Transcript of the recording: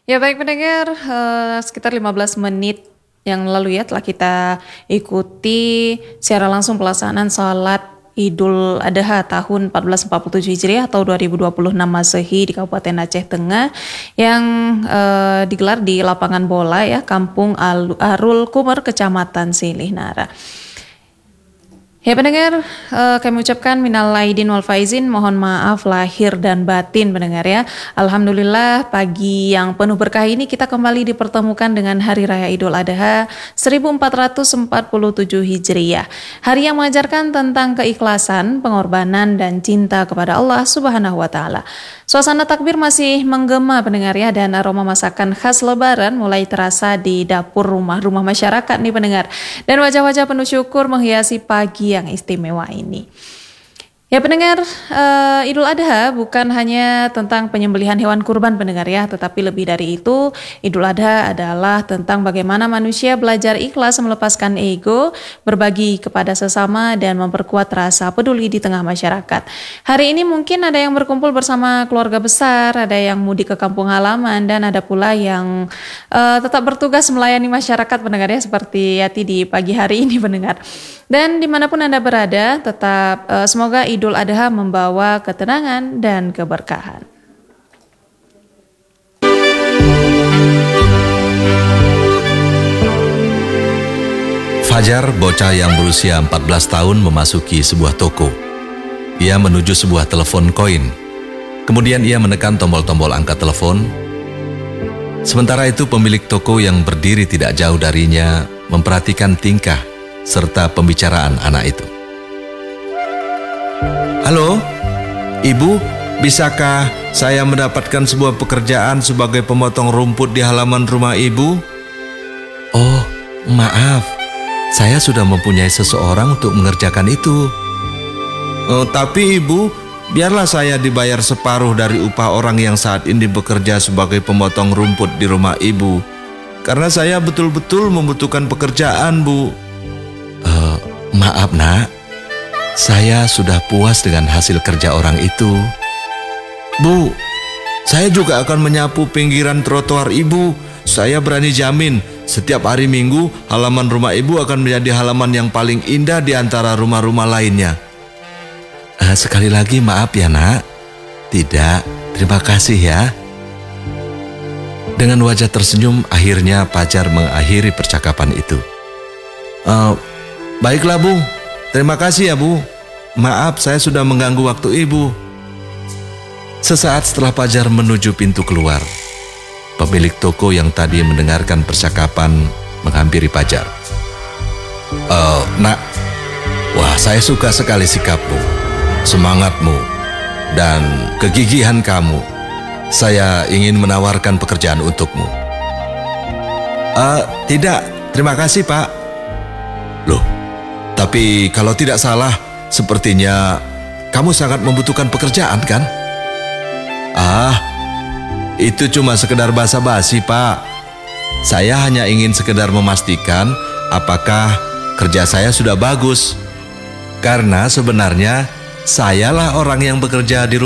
Ya baik pendengar, sekitar 15 menit yang lalu ya telah kita ikuti secara langsung pelaksanaan salat Idul Adha tahun 1447 Hijriah atau 2026 Masehi di Kabupaten Aceh Tengah yang digelar di lapangan bola ya Kampung Arul Kumer, Kecamatan Silih Nara. Ya pendengar, kami ucapkan minal aidin wal faizin, mohon maaf lahir dan batin pendengar ya. Alhamdulillah pagi yang penuh berkah ini kita kembali dipertemukan dengan Hari Raya Idul Adha 1447 Hijriah. Hari yang mengajarkan tentang keikhlasan, pengorbanan dan cinta kepada Allah Subhanahu wa taala. Suasana takbir masih menggema pendengar ya, dan aroma masakan khas lebaran mulai terasa di dapur rumah-rumah masyarakat nih pendengar. Dan wajah-wajah penuh syukur menghiasi pagi yang istimewa ini. Ya pendengar, Idul Adha bukan hanya tentang penyembelihan hewan kurban pendengar ya, tetapi lebih dari itu, Idul Adha adalah tentang bagaimana manusia belajar ikhlas melepaskan ego, berbagi kepada sesama dan memperkuat rasa peduli di tengah masyarakat. Hari ini mungkin ada yang berkumpul bersama keluarga besar, ada yang mudik ke kampung halaman, dan ada pula yang tetap bertugas melayani masyarakat pendengar ya, seperti Yati di pagi hari ini pendengar. Dan dimanapun Anda berada, tetap semoga Idul Adha membawa ketenangan dan keberkahan. Fajar, bocah yang berusia 14 tahun memasuki sebuah toko. Ia menuju sebuah telepon koin. Kemudian ia menekan tombol-tombol angkat telepon. Sementara itu pemilik toko yang berdiri tidak jauh darinya memperhatikan tingkah serta pembicaraan anak itu. Halo, Ibu, bisakah saya mendapatkan sebuah pekerjaan sebagai pemotong rumput di halaman rumah Ibu? Oh, maaf, saya sudah mempunyai seseorang untuk mengerjakan itu. Oh, tapi Ibu, biarlah saya dibayar separuh dari upah orang yang saat ini bekerja sebagai pemotong rumput di rumah Ibu. Karena saya betul-betul membutuhkan pekerjaan, Bu. Maaf nak, saya sudah puas dengan hasil kerja orang itu. Bu, saya juga akan menyapu pinggiran trotoar Ibu. Saya berani jamin, setiap hari Minggu halaman rumah Ibu akan menjadi halaman yang paling indah di antara rumah-rumah lainnya. Sekali lagi maaf ya nak. Tidak, terima kasih ya. Dengan wajah tersenyum, akhirnya Pajar mengakhiri percakapan itu. Baiklah Bu, terima kasih ya Bu. Maaf saya sudah mengganggu waktu Ibu. Sesaat setelah Pajar menuju pintu keluar, pemilik toko yang tadi mendengarkan percakapan menghampiri Pajar. Nak, wah saya suka sekali sikapmu, semangatmu, dan kegigihan kamu. Saya ingin menawarkan pekerjaan untukmu. Tidak, terima kasih Pak. Loh, tapi kalau tidak salah, sepertinya kamu sangat membutuhkan pekerjaan kan? Itu cuma sekedar basa-basi Pak. Saya hanya ingin sekedar memastikan apakah kerja saya sudah bagus. Karena sebenarnya sayalah orang yang bekerja di